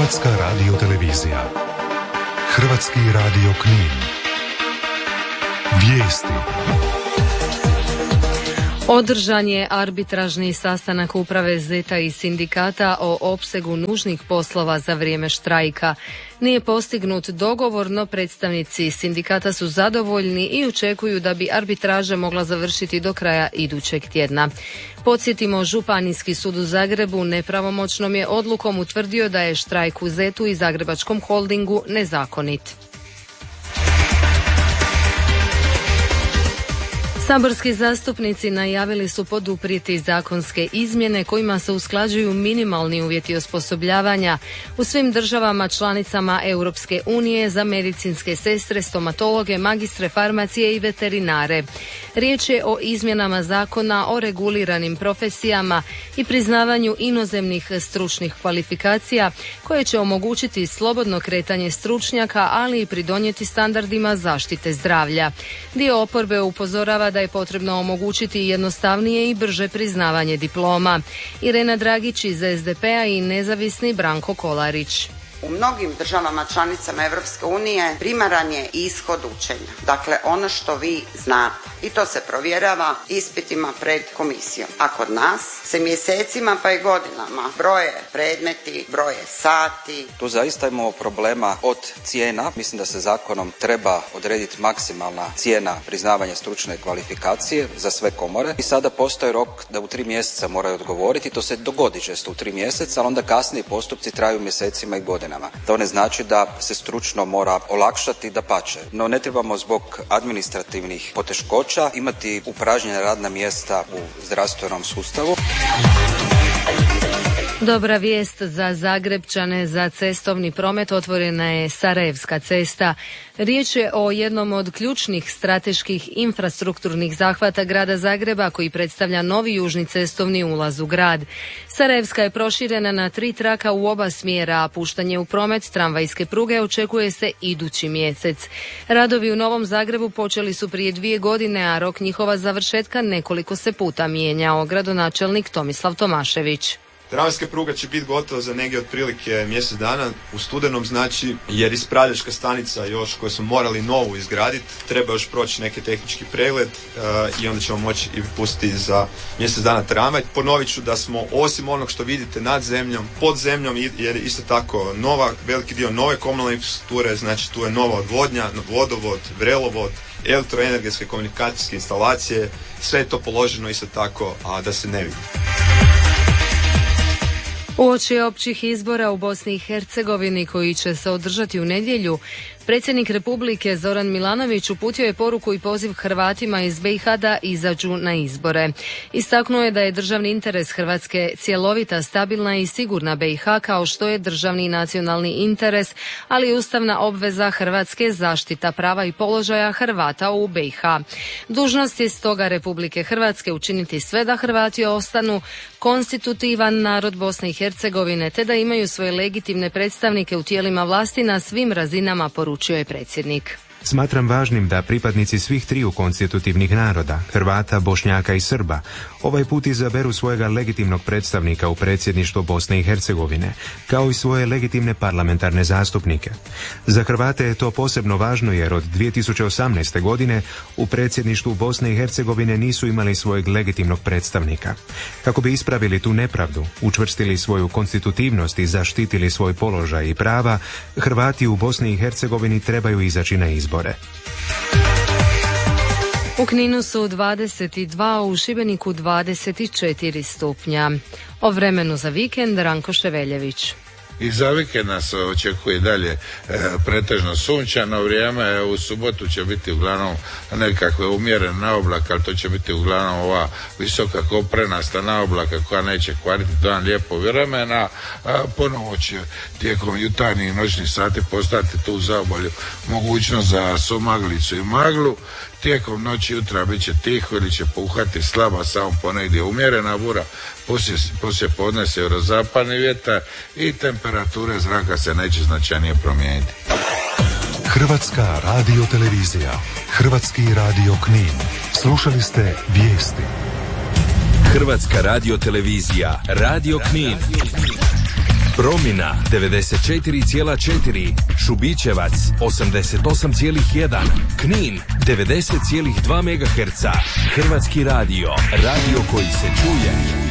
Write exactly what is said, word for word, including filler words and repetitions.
Hrvatska radiotelevizija. Hrvatski radio Knin. Vijesti. Održan je arbitražni sastanak uprave Zeta i sindikata o opsegu nužnih poslova za vrijeme štrajka. Nije postignut dogovor, no predstavnici sindikata su zadovoljni i očekuju da bi arbitraža mogla završiti do kraja idućeg tjedna. Podsjetimo, Županijski sud u Zagrebu nepravomoćnom je odlukom utvrdio da je štrajk u Zetu i Zagrebačkom holdingu nezakonit. Saborski zastupnici najavili su poduprijeti zakonske izmjene kojima se usklađuju minimalni uvjeti osposobljavanja u svim državama članicama Europske unije za medicinske sestre, stomatologe, magistre farmacije i veterinare. Riječ je o izmjenama zakona o reguliranim profesijama i priznavanju inozemnih stručnih kvalifikacija koje će omogućiti slobodno kretanje stručnjaka, ali i pridonijeti standardima zaštite zdravlja. Dio oporbe upozorava da je potrebno omogućiti jednostavnije i brže priznavanje diploma. Irena Dragić iz es de pe a i nezavisni Branko Kolarić. U mnogim državama članicama Europske unije primaran je ishod učenja. Dakle, ono što vi znate. I to se provjerava ispitima pred komisijom. A kod nas se mjesecima pa i godinama broje predmeti, broje sati. Tu zaista imamo problema od cijena. Mislim da se zakonom treba odrediti maksimalna cijena priznavanja stručne kvalifikacije za sve komore. I sada postoji rok da u tri mjeseca moraju odgovoriti. To se dogodi često u tri mjeseca, ali onda kasnije postupci traju mjesecima i godinama. To ne znači da se stručno mora olakšati, dapače. No ne trebamo zbog administrativnih poteškoća imati upražnjena radna mjesta u zdravstvenom sustavu. Dobra vijest za Zagrebčane, za cestovni promet otvorena je Sarajevska cesta. Riječ je o jednom od ključnih strateških infrastrukturnih zahvata grada Zagreba koji predstavlja novi južni cestovni ulaz u grad. Sarajevska je proširena na tri traka u oba smjera, a puštanje u promet tramvajske pruge očekuje se idući mjesec. Radovi u Novom Zagrebu počeli su prije dvije godine, a rok njihova završetka nekoliko se puta mijenjao. Gradonačelnik Tomislav Tomašević. Tramvajska pruga će biti gotova za negdje otprilike mjesec dana u studenom, znači, jer ispravljačka stanica još koju smo morali novu izgraditi, treba još proći neki tehnički pregled uh, i onda ćemo moći i pustiti za mjesec dana tramvaj. Ponovit ću da smo osim onog što vidite nad zemljom, pod zemljom, jer isto tako nova, veliki dio nove komunalne infrastrukture, znači tu je nova odvodnja, vodovod, vrelovod, elektroenergetske komunikacijske instalacije, sve je to položeno isto tako, a da se ne vidi. Uoči općih izbora u Bosni i Hercegovini koji će se održati u nedjelju, predsjednik Republike Zoran Milanović uputio je poruku i poziv Hrvatima iz be i ha da izađu na izbore. Istaknuo je da je državni interes Hrvatske cjelovita, stabilna i sigurna be i ha, kao što je državni i nacionalni interes, ali i ustavna obveza Hrvatske zaštita prava i položaja Hrvata u be i ha. Dužnost je stoga Republike Hrvatske učiniti sve da Hrvati ostanu konstitutivan narod Bosne i Hercegovine, te da imaju svoje legitimne predstavnike u tijelima vlasti na svim razinama, poručio je predsjednik. Smatram važnim da pripadnici svih triju konstitutivnih naroda, Hrvata, Bošnjaka i Srba, ovaj put izaberu svojega legitimnog predstavnika u predsjedništvo Bosne i Hercegovine, kao i svoje legitimne parlamentarne zastupnike. Za Hrvate je to posebno važno jer od dvije tisuće osamnaeste. godine u predsjedništvu Bosne i Hercegovine nisu imali svojeg legitimnog predstavnika. Kako bi ispravili tu nepravdu, učvrstili svoju konstitutivnost i zaštitili svoj položaj i prava, Hrvati u Bosni i Hercegovini trebaju izaći na izbor. U Kninu su dvadeset dva, u Šibeniku dvadeset četiri stupnja. O vremenu za vikend Ranko Ševeljević. I za vikend nas očekuje dalje e, pretežno sunčano vrijeme. U subotu će biti uglavnom nekakve umjerene naoblake, ali to će biti uglavnom ova visoka koprenasta naoblaka koja neće kvariti dan lijepo vremena. A ponovo će tijekom jutarnjih i noćnih sati postati tu zaobalju mogućnost za sumaglicu i maglu. Tijekom noći jutra bit će tiho ili će puhati slaba, samo ponegdje umjerena bura, poslije, poslije podne sjeverozapadni vjetar i temperature zraka se neće značajnije promijeniti. Hrvatska radiotelevizija, Hrvatski radio Knin. Slušali ste vijesti. Hrvatska radiotelevizija, Radio Knin. Promina devedeset četiri zarez četiri, Šubićevac osamdeset osam zarez jedan, Knin devedeset zarez dva megaherca. Hrvatski radio, radio koji se čuje.